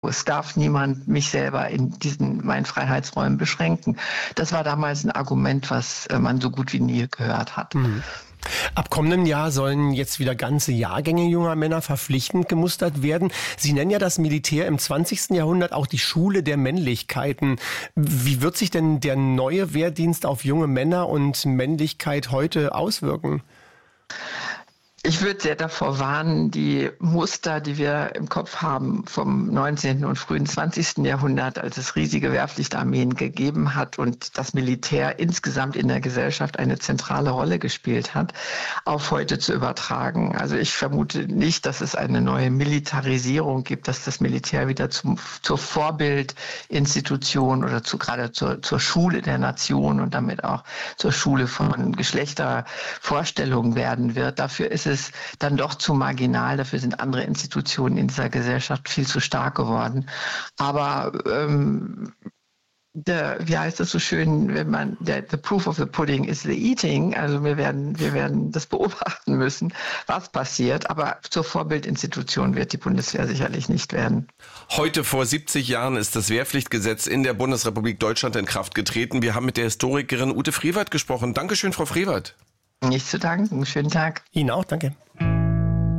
Es darf niemand mich selber in meinen Freiheitsräumen beschränken. Das war damals ein Argument, was man so gut wie nie gehört hat. Mhm. Ab kommendem Jahr sollen jetzt wieder ganze Jahrgänge junger Männer verpflichtend gemustert werden. Sie nennen ja das Militär im 20. Jahrhundert auch die Schule der Männlichkeiten. Wie wird sich denn der neue Wehrdienst auf junge Männer und Männlichkeit heute auswirken? Ich würde sehr davor warnen, die Muster, die wir im Kopf haben vom 19. und frühen 20. Jahrhundert, als es riesige Wehrpflichtarmeen gegeben hat und das Militär insgesamt in der Gesellschaft eine zentrale Rolle gespielt hat, auf heute zu übertragen. Also ich vermute nicht, dass es eine neue Militarisierung gibt, dass das Militär wieder zur Vorbildinstitution oder gerade zur Schule der Nation und damit auch zur Schule von Geschlechtervorstellungen werden wird. Dafür ist es dann doch zu marginal. Dafür sind andere Institutionen in dieser Gesellschaft viel zu stark geworden. Aber wie heißt das so schön, the proof of the pudding is the eating. Also wir werden das beobachten müssen, was passiert. Aber zur Vorbildinstitution wird die Bundeswehr sicherlich nicht werden. Heute vor 70 Jahren ist das Wehrpflichtgesetz in der Bundesrepublik Deutschland in Kraft getreten. Wir haben mit der Historikerin Ute Frevert gesprochen. Dankeschön, Frau Frevert. Nichts zu danken. Schönen Tag. Ihnen auch, danke.